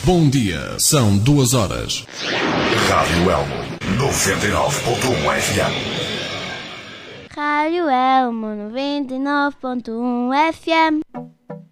Bom dia, são 2 horas. Rádio Elmo, 99.1 FM. Rádio Elmo 99.1 FM.